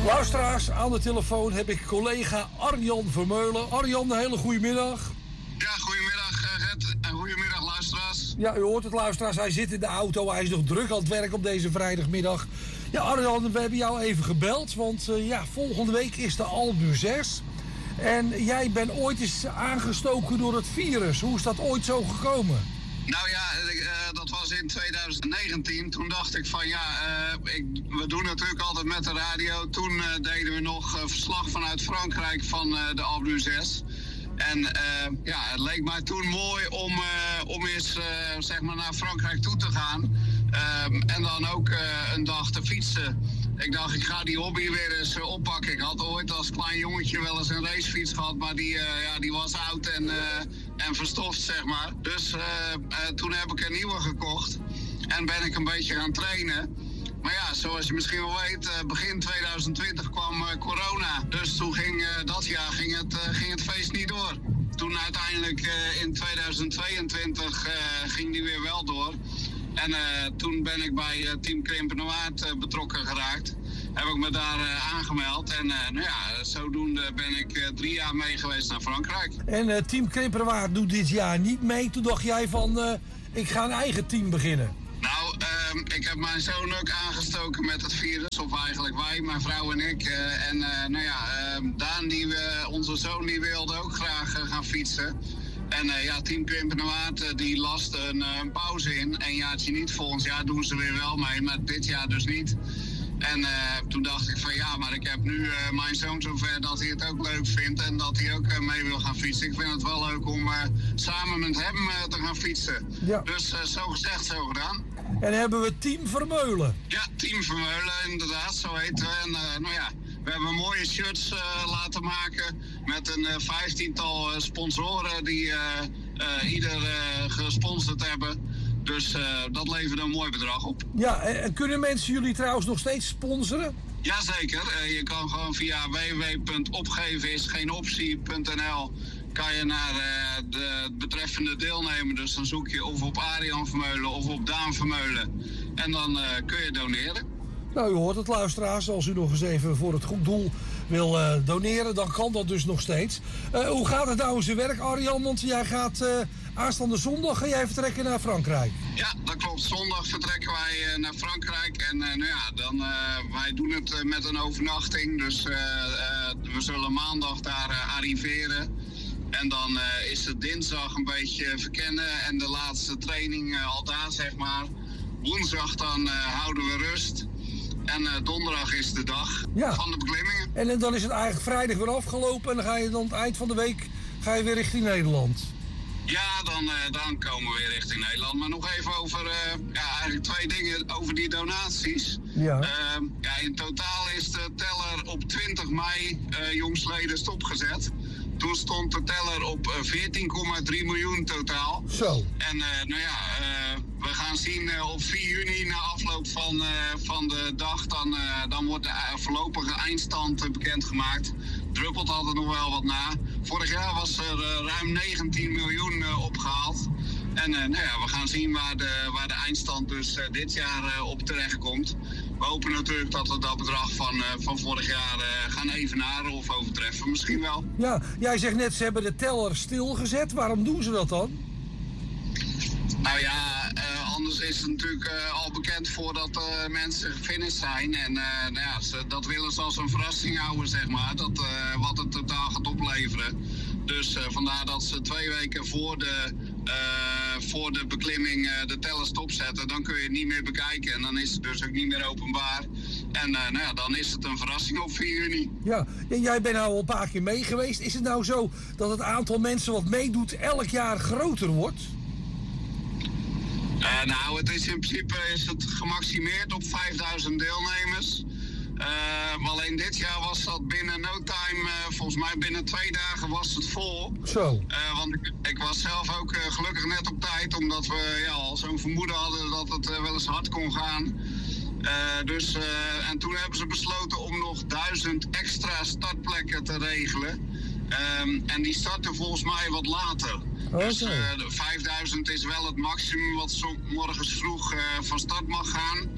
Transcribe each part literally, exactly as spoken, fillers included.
Luisteraars, aan de telefoon heb ik collega Arjan Vermeulen. Arjan, een hele goede middag. Ja, goedemiddag Red en goedemiddag luisteraars. Ja, u hoort het luisteraars, hij zit in de auto, hij is nog druk aan het werk op deze vrijdagmiddag. Ja, Arjan, we hebben jou even gebeld, want uh, ja, volgende week is de Albu zes. En jij bent ooit eens aangestoken door het virus. Hoe is dat ooit zo gekomen? Nou ja, uh, dat was in twintig negentien. Toen dacht ik van ja, uh, ik, we doen natuurlijk altijd met de radio. Toen uh, deden we nog uh, verslag vanuit Frankrijk van uh, de Albu zes. En uh, ja, het leek mij toen mooi om, uh, om eens uh, zeg maar naar Frankrijk toe te gaan. Um, en dan ook uh, een dag te fietsen. Ik dacht, ik ga die hobby weer eens uh, oppakken. Ik had ooit als klein jongetje wel eens een racefiets gehad, maar die, uh, ja, die was oud en, uh, en verstoft, zeg maar. Dus uh, uh, toen heb ik een nieuwe gekocht en ben ik een beetje gaan trainen. Maar ja, zoals je misschien wel weet, uh, begin twintig twintig kwam uh, corona. Dus toen ging uh, dat jaar ging het, uh, ging het feest niet door. Toen uiteindelijk uh, in twintig tweeëntwintig uh, ging die weer wel door. En uh, toen ben ik bij uh, Team Krimpen-Noord uh, betrokken geraakt. Heb ik me daar uh, aangemeld. En uh, nou ja, zodoende ben ik uh, drie jaar mee geweest naar Frankrijk. En uh, Team Krimpen-Noord doet dit jaar niet mee. Toen dacht jij van, uh, ik ga een eigen team beginnen. Nou, uh, ik heb mijn zoon ook aangestoken met het virus. Of eigenlijk wij, mijn vrouw en ik. Uh, en uh, nou ja, uh, Daan, die, uh, onze zoon, die wilde ook graag uh, gaan fietsen. En uh, ja, Team Krimpen-Noord uh, die last een, uh, een pauze in. Een jaartje niet, volgend jaar doen ze weer wel mee, maar dit jaar dus niet. En uh, toen dacht ik van ja, maar ik heb nu uh, mijn zoon zover dat hij het ook leuk vindt en dat hij ook uh, mee wil gaan fietsen. Ik vind het wel leuk om uh, samen met hem uh, te gaan fietsen. Ja. Dus uh, zo gezegd, zo gedaan. En hebben we Team Vermeulen. Ja, Team Vermeulen, inderdaad, zo heten we. En uh, nou ja, we hebben mooie shirts uh, laten maken met een uh, vijftiental uh, sponsoren die uh, uh, ieder uh, gesponsord hebben. Dus uh, dat levert een mooi bedrag op. Ja, en kunnen mensen jullie trouwens nog steeds sponsoren? Jazeker, uh, je kan gewoon via w w w punt opgeven is geen optie punt n l kan je naar uh, de betreffende deelnemer. Dus dan zoek je of op Arjan Vermeulen of op Daan Vermeulen. En dan uh, kun je doneren. Nou, u hoort het, luisteraars. Als u nog eens even voor het goed doel wil uh, doneren, dan kan dat dus nog steeds. Uh, hoe gaat het nou in zijn werk, Arjan? Want jij gaat uh, aanstaande zondag ga jij vertrekken naar Frankrijk. Ja, dat klopt. Zondag vertrekken wij uh, naar Frankrijk. En uh, nou ja, dan, uh, wij doen het uh, met een overnachting. Dus uh, uh, we zullen maandag daar uh, arriveren. En dan uh, is het dinsdag een beetje verkennen en de laatste training uh, al daar, zeg maar. Woensdag dan uh, houden we rust. En uh, donderdag is de dag ja. van de beklimmingen. En, en dan is het eigenlijk vrijdag weer afgelopen en dan ga je dan het eind van de week ga je weer richting Nederland. Ja, dan, uh, dan komen we weer richting Nederland. Maar nog even over, uh, ja, eigenlijk twee dingen over die donaties. Ja. Uh, ja, in totaal is de teller op twintig mei uh, jongstleden stopgezet. Toen stond de teller op uh, veertien komma drie miljoen totaal. Zo. En uh, nou ja, uh, we gaan zien uh, op vier juni na afloop van, uh, van de dag, dan, uh, dan wordt de uh, voorlopige eindstand uh, bekendgemaakt. Druppelt altijd nog wel wat na. Vorig jaar was er uh, ruim negentien miljoen uh, opgehaald. En uh, nou ja, we gaan zien waar de, waar de eindstand dus uh, dit jaar uh, op terecht komt. We hopen natuurlijk dat we dat bedrag van, uh, van vorig jaar uh, gaan evenaren of overtreffen, misschien wel. Ja, jij zegt net, ze hebben de teller stilgezet. Waarom doen ze dat dan? Nou ja, uh, anders is het natuurlijk uh, al bekend voordat uh, mensen gefinished zijn. En uh, nou ja, ze, dat willen ze als een verrassing houden, zeg maar, dat, uh, wat het totaal gaat opleveren. Dus uh, vandaar dat ze twee weken voor de, uh, voor de beklimming uh, de teller stopzetten. Dan kun je het niet meer bekijken en dan is het dus ook niet meer openbaar. En uh, nou ja, dan is het een verrassing op vier juni. Ja, jij bent nou al een paar keer mee geweest. Is het nou zo dat het aantal mensen wat meedoet elk jaar groter wordt? Uh, nou, het is in principe is het gemaximeerd op vijfduizend deelnemers. Uh, alleen dit jaar was dat binnen no time, uh, volgens mij binnen twee dagen was het vol. Zo. Uh, want ik, ik was zelf ook uh, gelukkig net op tijd, omdat we ja, al zo'n vermoeden hadden dat het uh, wel eens hard kon gaan. Uh, dus, uh, en toen hebben ze besloten om nog duizend extra startplekken te regelen. Um, en die starten volgens mij wat later. Okay. Dus uh, de vijfduizend is wel het maximum wat zo morgens vroeg uh, van start mag gaan.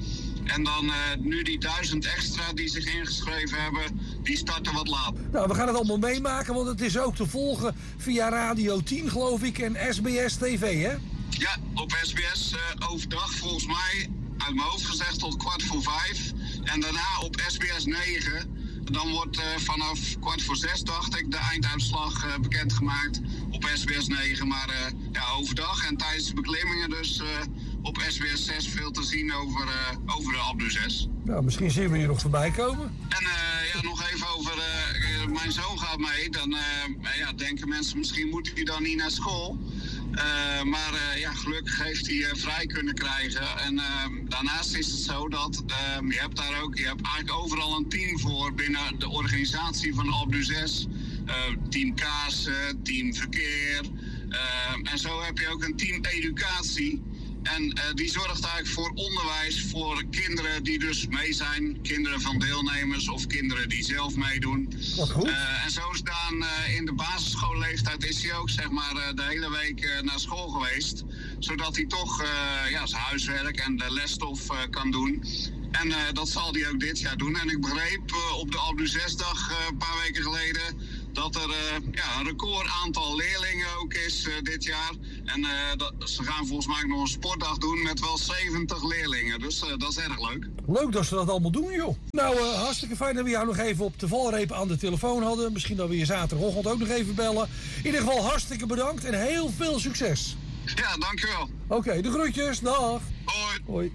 En dan uh, nu die duizend extra die zich ingeschreven hebben, die starten wat later. Nou, we gaan het allemaal meemaken, want het is ook te volgen via Radio tien, geloof ik, en S B S T V, hè? Ja, op S B S uh, overdag volgens mij, uit mijn hoofd gezegd, tot kwart voor vijf. En daarna op S B S negen, dan wordt uh, vanaf kwart voor zes, dacht ik, de einduitslag uh, bekendgemaakt op S B S negen. Maar uh, ja, overdag en tijdens de beklimmingen dus uh, op S B S zes veel te zien over, uh, over de Alpe d'Huez. Nou, misschien zien we hier nog voorbij komen. En uh, ja, nog even over, uh, mijn zoon gaat mee. Dan uh, ja, denken mensen, misschien moet hij dan niet naar school. Uh, maar uh, ja, gelukkig heeft hij uh, vrij kunnen krijgen. En uh, daarnaast is het zo dat uh, je hebt daar ook, je hebt eigenlijk overal een team voor binnen de organisatie van de Alpe d'Huez. Uh, team kaarsen, team verkeer. Uh, en zo heb je ook een team educatie. En uh, die zorgt eigenlijk voor onderwijs voor kinderen die dus mee zijn. Kinderen van deelnemers of kinderen die zelf meedoen. Wat goed. Uh, en zo is dan uh, in de basisschoolleeftijd is hij ook zeg maar uh, de hele week uh, naar school geweest. Zodat hij toch uh, ja, zijn huiswerk en de lesstof uh, kan doen. En uh, dat zal hij ook dit jaar doen. En ik begreep uh, op de Alpe d'Huez-dag uh, een paar weken geleden dat er uh, ja, een record aantal leerlingen ook is uh, dit jaar. En uh, dat, ze gaan volgens mij nog een sportdag doen met wel zeventig leerlingen. Dus uh, dat is erg leuk. Leuk dat ze dat allemaal doen, joh. Nou, uh, hartstikke fijn dat we jou nog even op de valreep aan de telefoon hadden. Misschien dat we je zaterdagochtend ook nog even bellen. In ieder geval hartstikke bedankt en heel veel succes. Ja, dankjewel. Oké, okay, de groetjes. Dag. Hoi. Hoi.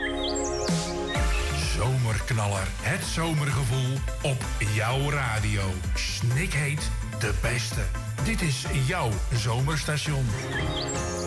Zomerknaller, het zomergevoel op jouw radio. Snikheet de beste. Dit is jouw zomerstation.